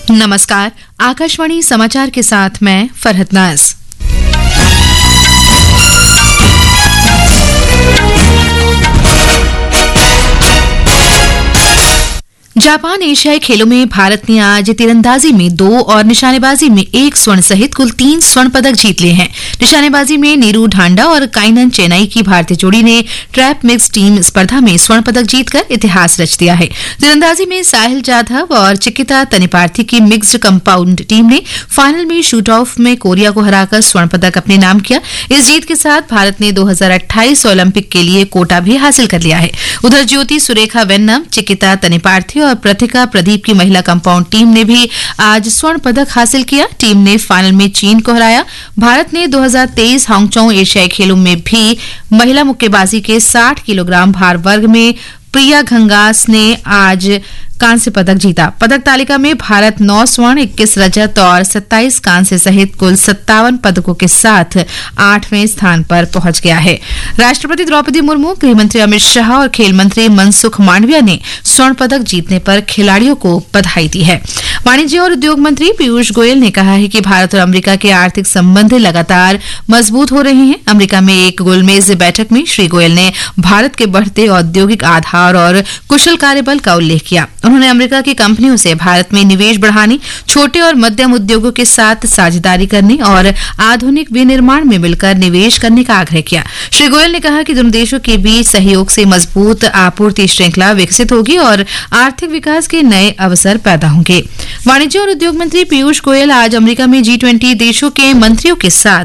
नमस्कार, आकाशवाणी समाचार के साथ मैं फरहत नाज। जापान एशियाई खेलों में भारत ने आज तीरंदाजी में 2 और निशानेबाजी में 1 स्वर्ण सहित कुल 3 स्वर्ण पदक जीत लिए हैं। निशानेबाजी में नीरू ढांडा और काइनन चेनाई की भारतीय जोड़ी ने ट्रैप मिक्स टीम स्पर्धा में स्वर्ण पदक जीतकर इतिहास रच दिया है। तीरंदाजी में साहिल जाधव और चिकिता तनिपार्थी की मिक्स्ड कंपाउंड टीम ने फाइनल में शूट ऑफ में कोरिया को हराकर स्वर्ण पदक अपने नाम किया। इस जीत के साथ भारत ने 2028 ओलंपिक के लिए कोटा भी हासिल कर लिया है। उधर ज्योति सुरेखा वेन्नम, चिकिता तनिपार्थी और प्रतिका प्रदीप की महिला कंपाउंड टीम ने भी आज स्वर्ण पदक हासिल किया। टीम ने फाइनल में चीन को हराया। भारत ने 2023 हांगकांग एशियाई खेलों में भी महिला मुक्केबाजी के 60 किलोग्राम भार वर्ग में प्रिया घंगास ने आज कांस्य पदक जीता। पदक तालिका में भारत 9 स्वर्ण, 21 रजत और 27 कांस्य सहित कुल 57 पदकों के साथ 8वें स्थान पर पहुंच गया है। राष्ट्रपति द्रौपदी मुर्मू, गृहमंत्री अमित शाह और खेल मंत्री मनसुख मांडविया ने स्वर्ण पदक जीतने पर खिलाड़ियों को बधाई दी है। वाणिज्य और उद्योग मंत्री पीयूष गोयल ने कहा है कि भारत और अमेरिका के आर्थिक संबंध लगातार मजबूत हो रहे हैं। अमेरिका में एक गोलमेज बैठक में श्री गोयल ने भारत के बढ़ते औद्योगिक आधार और कुशल कार्यबल का उल्लेख किया। उन्होंने अमेरिका की कंपनियों से भारत में निवेश बढ़ाने, छोटे और मध्यम उद्योगों के साथ साझेदारी करने और आधुनिक विनिर्माण में मिलकर निवेश करने का आग्रह किया। श्री गोयल ने कहा कि दोनों देशों के बीच सहयोग से मजबूत आपूर्ति श्रृंखला विकसित होगी और आर्थिक विकास के नए अवसर पैदा होंगे। वाणिज्य और उद्योग मंत्री पीयूष गोयल आज अमेरिका में G20 देशों के मंत्रियों के साथ